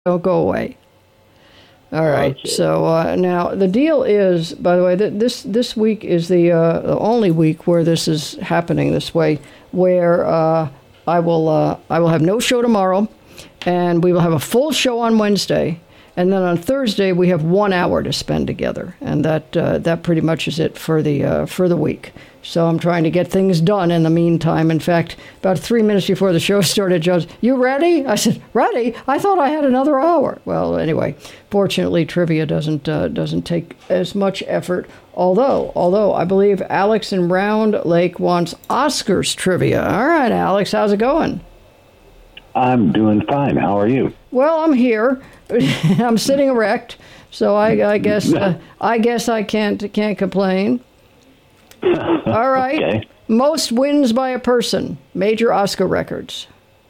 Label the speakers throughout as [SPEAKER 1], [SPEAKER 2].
[SPEAKER 1] Don't go away. All right.
[SPEAKER 2] Okay.
[SPEAKER 1] So now the deal is, by the way, that this week is the only week where this is happening this way, where I will have no show tomorrow, and we will have a full show on Wednesday, and then on Thursday we have 1 hour to spend together, and that pretty much is it for the week. So I'm trying to get things done in the meantime. In fact, about 3 minutes before the show started, Joe's, "You ready?" I said, "Ready? I thought I had another hour." Well, anyway, fortunately, trivia doesn't take as much effort. Although I believe Alex in Round Lake wants Oscars trivia. All right, Alex, how's it going?
[SPEAKER 2] I'm doing fine. How are you?
[SPEAKER 1] Well, I'm here. I'm sitting erect, so I guess I can't complain. All right.
[SPEAKER 2] Okay.
[SPEAKER 1] Most wins by a person. Major Oscar records.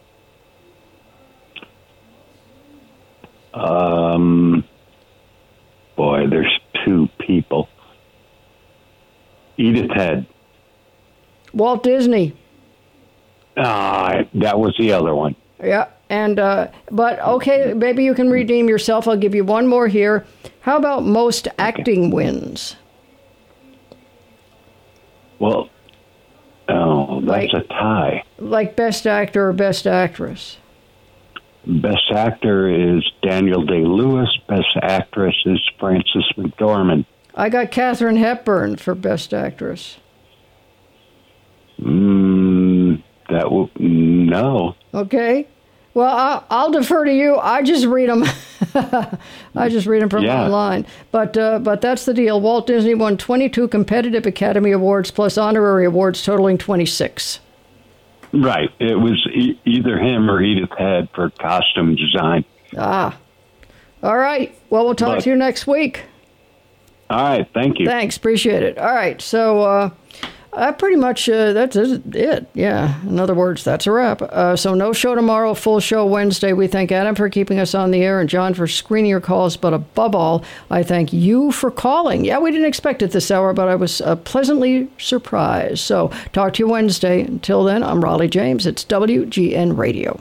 [SPEAKER 2] Boy, there's two people. Edith Head.
[SPEAKER 1] Walt Disney.
[SPEAKER 2] That was the other one.
[SPEAKER 1] Yeah. And but okay, maybe you can redeem yourself. I'll give you one more here. How about most acting wins?
[SPEAKER 2] Well, that's a tie.
[SPEAKER 1] Like best actor or best actress.
[SPEAKER 2] Best actor is Daniel Day-Lewis. Best actress is Frances McDormand.
[SPEAKER 1] I got Katharine Hepburn for best actress.
[SPEAKER 2] No.
[SPEAKER 1] Okay. Well, I'll defer to you. I just read them. I just read them from online. But that's the deal. Walt Disney won 22 competitive Academy Awards plus honorary awards totaling 26.
[SPEAKER 2] Right. It was either him or Edith Head for costume design.
[SPEAKER 1] All right. Well, we'll talk to you next week.
[SPEAKER 2] All right. Thank you.
[SPEAKER 1] Thanks. Appreciate it. All right. So pretty much that's it. Yeah. In other words, that's a wrap. So no show tomorrow, full show Wednesday. We thank Adam for keeping us on the air and John for screening your calls. But above all, I thank you for calling. Yeah, we didn't expect it this hour, but I was pleasantly surprised. So talk to you Wednesday. Until then, I'm Raleigh James. It's WGN Radio.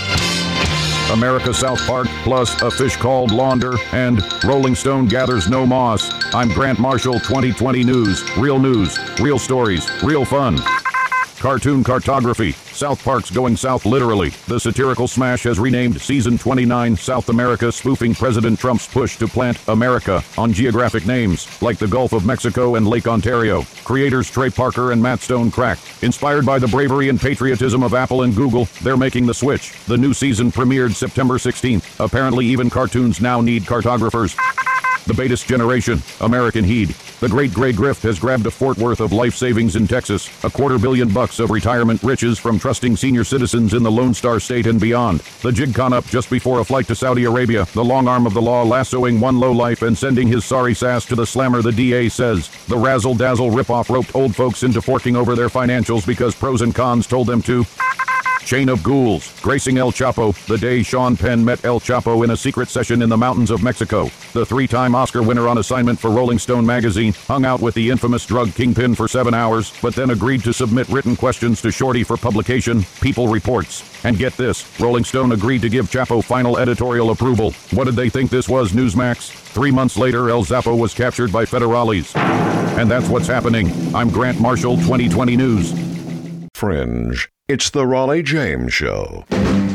[SPEAKER 3] America South Park, plus A Fish Called Launder, and Rolling Stone Gathers No Moss. I'm Grant Marshall, 2020 News. Real stories, real fun. Cartoon Cartography. South Park's going south literally. The satirical smash has renamed Season 29 South America, spoofing President Trump's push to plant America on geographic names like the Gulf of Mexico and Lake Ontario. Creators Trey Parker and Matt Stone crack. Inspired by the bravery and patriotism of Apple and Google, they're making the switch. The new season premiered September 16th. Apparently even cartoons now need cartographers. The Betas Generation, American Heed. The Great Gray Grift has grabbed a Fort Worth of life savings in Texas, $250 million of retirement riches from trusting senior citizens in the Lone Star State and beyond. The jig con up just before a flight to Saudi Arabia, the long arm of the law lassoing one lowlife and sending his sorry sass to the slammer, the DA says. The razzle-dazzle ripoff roped old folks into forking over their financials because pros and cons told them to. Chain of Ghouls, gracing El Chapo, the day Sean Penn met El Chapo in a secret session in the mountains of Mexico. The three-time Oscar winner on assignment for Rolling Stone magazine hung out with the infamous drug kingpin for 7 hours, but then agreed to submit written questions to Shorty for publication, People reports. And get this, Rolling Stone agreed to give Chapo final editorial approval. What did they think this was, Newsmax? 3 months later, El Chapo was captured by federales. And that's what's happening. I'm Grant Marshall, 2020 News.
[SPEAKER 4] Fringe. It's the Raleigh James Show.